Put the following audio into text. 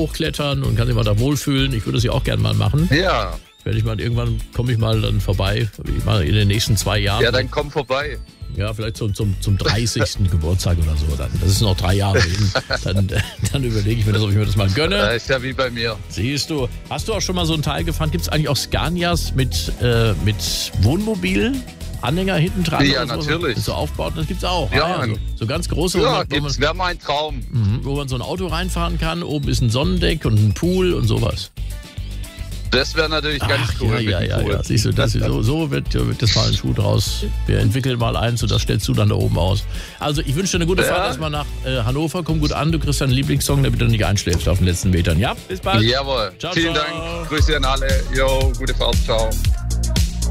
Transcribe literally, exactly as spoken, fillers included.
hochklettern und kann sich mal da wohlfühlen. Ich würde das ja auch gerne mal machen. Ja. Werde ich mal, irgendwann komme ich mal dann vorbei. Ich mal in den nächsten zwei Jahren. Ja, dann komm vorbei. Ja, vielleicht zum, zum, zum dreißigsten Geburtstag oder so. Dann. Das ist noch drei Jahre hin. Dann, dann überlege ich mir das, ob ich mir das mal gönne. Das ist ja wie bei mir. Siehst du. Hast du auch schon mal so einen Teil gefahren? Gibt es eigentlich auch Scanias mit, äh, mit Wohnmobil? Anhänger hinten dran? Ja, oder so? natürlich. So aufbaut, das gibt's auch. Ja, Ah, ja so, so ganz große. Ja, wo man, gibt's, wäre mein Traum. Mhm, wo man so ein Auto reinfahren kann. Oben ist ein Sonnendeck und ein Pool und sowas. Das wäre natürlich ganz Ach, cool. Ja, ja, mit dem ja, Pool. ja. Siehst du, das ist, so, so wird, wird das mal ein Schuh draus. Wir entwickeln mal eins und das stellst du dann da oben aus. Also ich wünsche dir eine gute Ja. Fahrt erstmal nach äh, Hannover. Komm gut an, du kriegst deinen Lieblingssong, damit du nicht einschläfst auf den letzten Metern. Ja, bis bald. Jawohl. Ciao, Vielen ciao. Dank. Grüße an alle. Jo, gute Fahrt. Ciao.